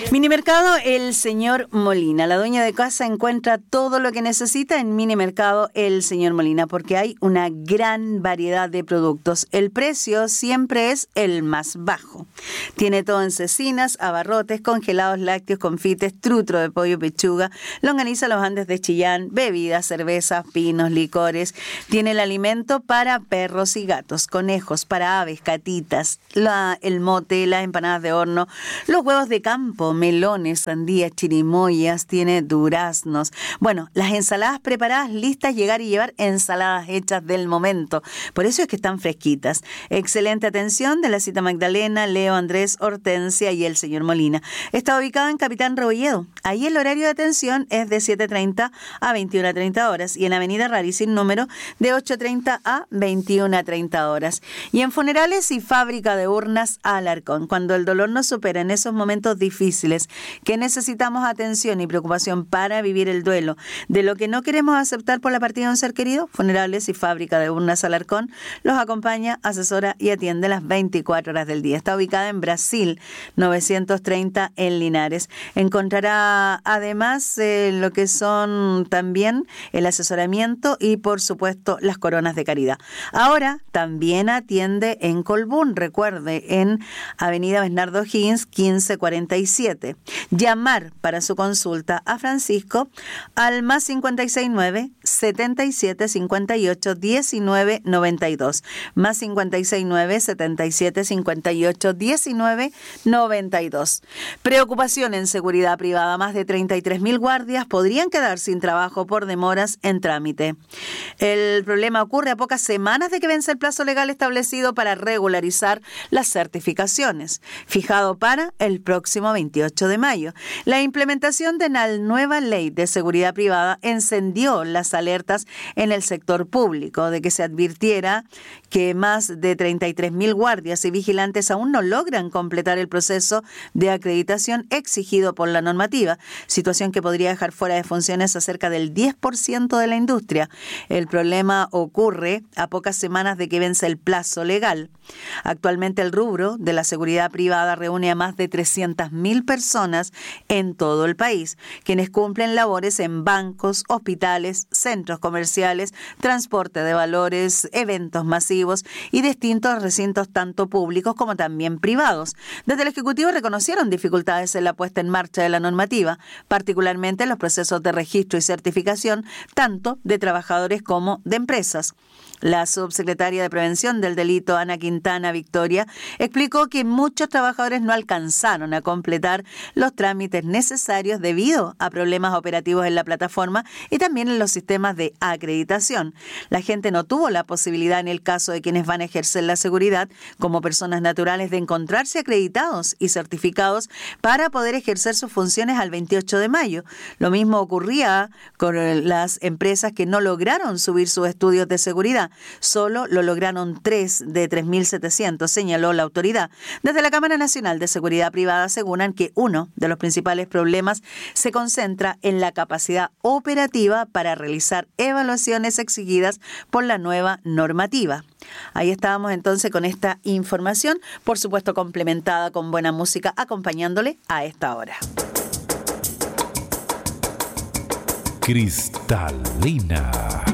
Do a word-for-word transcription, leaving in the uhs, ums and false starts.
Minimercado El Señor Molina. La dueña de casa encuentra todo lo que necesita en Minimercado El Señor Molina porque hay una gran variedad de productos. El precio siempre es el más bajo. Tiene todo en cecinas, abarrotes, congelados, lácteos, confites, trutro de pollo, pechuga, longaniza Los Andes de Chillán, bebidas, cervezas, pinos, licores. Tiene el alimento para perros y gatos, conejos, para aves, catitas, la, el mote, las empanadas de horno, los huevos de campo, melones, sandías, chirimoyas, tiene duraznos. Bueno, las ensaladas preparadas, listas, llegar y llevar ensaladas hechas del momento. Por eso es que están fresquitas. Excelente atención de la Cita Magdalena, Leo, Andrés, Hortensia y el señor Molina. Está ubicado en Capitán Rebolledo. Ahí el horario de atención es de siete treinta a veintiuna treinta horas y en Avenida Rari sin número de ocho treinta a veintiuna treinta horas. Y en Funerales y Fábrica de Urnas Alarcón. Cuando el dolor nos supera en esos momentos difíciles que necesitamos atención y preocupación para vivir el duelo de lo que no queremos aceptar por la partida de un ser querido, Funerales y Fábrica de Urnas Alarcón los acompaña, asesora y atiende las veinticuatro horas del día. Está ubicada en Brasil novecientos treinta en Linares. Encontrará además eh, lo que son también el asesoramiento y por supuesto las coronas de caridad. Ahora también atiende en Colbún, recuerde, en Avenida Bernardo Higgins quince cuarenta y siete. Llamar para su consulta a Francisco al más cincuenta y seis nueve, setenta y siete cincuenta y ocho, diecinueve noventa y dos. Más cincuenta y seis nueve, setenta y siete cincuenta y ocho, diecinueve noventa y dos. Preocupación en seguridad privada. Más de treinta y tres mil guardias podrían quedar sin trabajo por demoras en trámite. El problema ocurre a pocas semanas de que vence el plazo legal establecido para regularizar las certificaciones, fijado para el próximo veintiocho de mayo. La implementación de la nueva ley de seguridad privada encendió las alertas en el sector público de que se advirtiera que más de treinta y tres mil guardias y vigilantes aún no logran completar el proceso de acreditación exigido por la normativa, situación que podría dejar fuera de funciones a cerca del diez por ciento de la industria. El problema ocurre a pocas semanas de que vence el plazo legal. Actualmente el rubro de la seguridad privada reúne a más de trescientas mil personas en todo el país, quienes cumplen labores en bancos, hospitales, centros comerciales, transporte de valores, eventos masivos y distintos recintos tanto públicos como también privados. Desde el Ejecutivo reconocieron dificultades en la puesta en marcha de la normativa, particularmente en los procesos de registro y certificación, tanto de trabajadores como de empresas. La subsecretaria de Prevención del Delito, Ana Quintana Victoria, explicó que muchos trabajadores no alcanzaron a completar los trámites necesarios debido a problemas operativos en la plataforma y también en los sistemas de acreditación. La gente no tuvo la posibilidad en el caso de quienes van a ejercer la seguridad como personas naturales de encontrarse acreditados y certificados para poder ejercer sus funciones al veintiocho de mayo. Lo mismo ocurría con las empresas que no lograron subir sus estudios de seguridad. Solo lo lograron tres de tres mil setecientos, señaló la autoridad. Desde la Cámara Nacional de Seguridad Privada aseguran que uno de los principales problemas se concentra en la capacidad operativa para realizar evaluaciones exigidas por la nueva normativa. Ahí estábamos entonces con esta información, por supuesto complementada con buena música, acompañándole a esta hora. Cristalina.